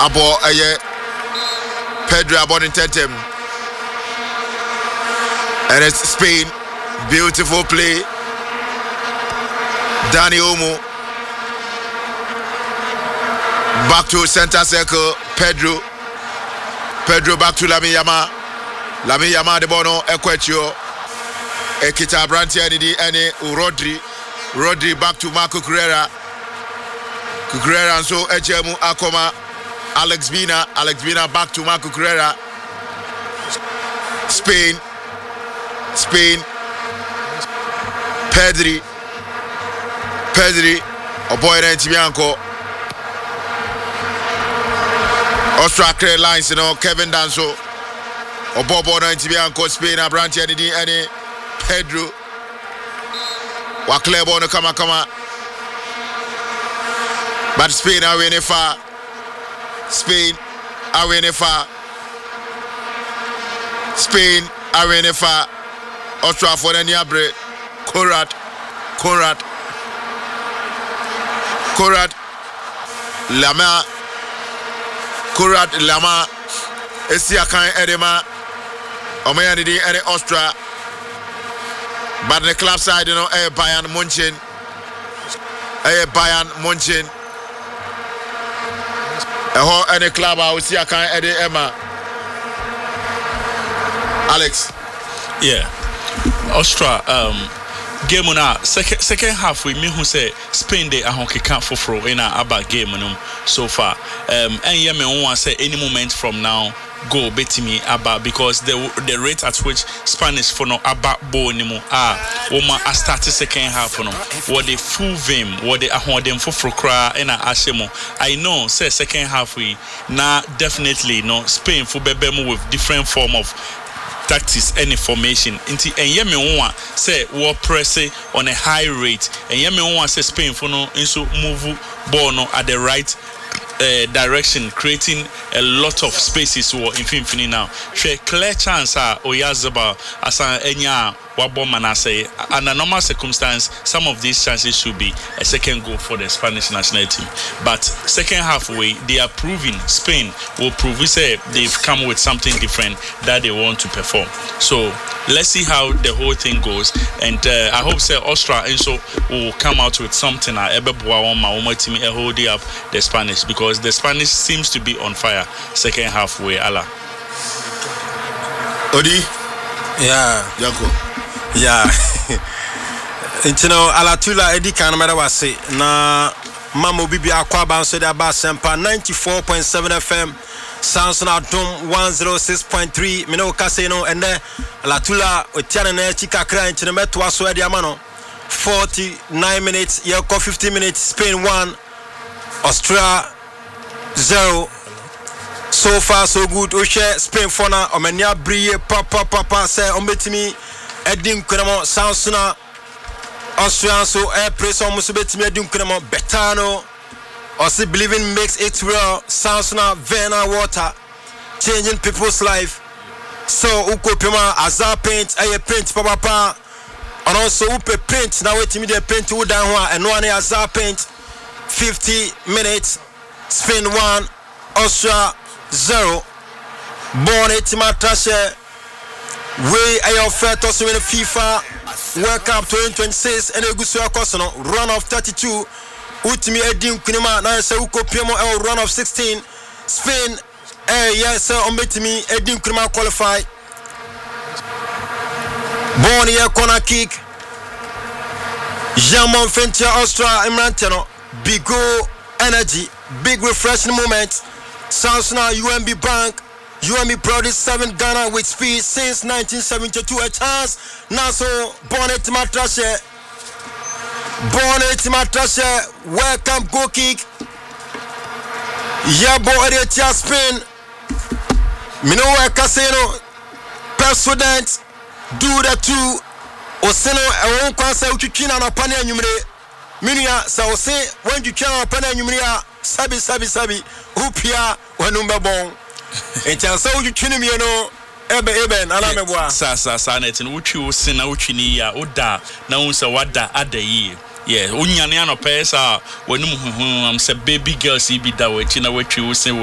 abo Pedro Abonintentem. And it's Spain. Beautiful play. Dani Olmo. Back to center circle. Pedro back to Lamine Yamal de Bono Equatio. Ekita Branti and Rodri back to Marco Cucurella and so Ejemu Akoma. Alex Bina back to Marco Cucurella. Spain. Pedri Oboyena Ntibianco. Austria clear lines, Kevin Danso Obobo Ntibianco. Spain Abranti and Pedro Wakle Bono kama but Spain are winning far. Spain are winning far. Austria for the Niabre. Conrad Lama Esiakan Edema Omayani and Austria. But the club side, Bayern Munchen. Any club I will see I can't edit Emma. Alex. Yeah. Austria game on second half we mean who say Spain they can't fulfill in about game so far. And yeah me want say any moment from now go bet me about because the rate at which Spanish for no about ball anymore woman I started second half no what the full vim what they them for cry and ashemo. I know say second half we now definitely no Spain for bebemo with different form of tactics and information into and yemi want say war press on a high rate and yemi want say Spain for no into move ball no at the right direction, creating a lot of spaces in Finfini now. Clear chance Oyazaba as Enya Wabomana say under normal circumstance, some of these chances should be a second goal for the Spanish national team. But second halfway, they are proving Spain will prove they've come with something different that they want to perform. So let's see how the whole thing goes. And I hope Austria also will come out with something holding up the Spanish because the Spanish seems to be on fire second halfway. Allah. Odi? Yeah. Yako. Yeah. Alatula Edi Kanamada was say na Mamo Bibi Aqua Bounce de Abba Sempa 94.7 FM Sounds na Dom 106.3 Mino Casino and Alatula Otiana Chica Cry into the Metwa Swedi Amano 49 minutes, Yoko 50 minutes, Spain 1, Austria 0. So far so good. Oshe Spain fona omenia briye papa say ometimi edim kunamo Sansuna Austria so air press almost betimi edim kunamo betano also believing makes it real. Sansuna Vena water changing people's life. So uko pema azar paint aye paint papa and also upe paint now wetimi de paint u dan ho and one azar paint 50 minutes Spain 1 Austria 0. Born Timatashe. We are fair to win FIFA World Cup 2026 and a Gusua Kosono run of 32. Utimi Edim Kunima Nasa Uko Piemo L run of 16. Spain yes Ometimi Edim Kunima qualify. Born here corner kick. Jamon Fentia Austria Imranteno. Big goal energy. Big refreshing moment. Sansuna UMB Bank, UMB produced 7 Ghana with speed since 1972. A chance. Naso Bonnet Matrashe. Welcome goal kick. Yabo Eretia Spain. Minowa Casino. President. Do the 2. Oseno e won kwansa utwitwina na pane anwumre. Minia sa ose when you can pane anwumre a sabi upia wanumba bon encha so utwini mi no ebe na ala meboa sa netin utwi ose na utwini ya oda na unsa wada adayi yeah unyane anopesa wanum am say baby girls be da we na watwi ose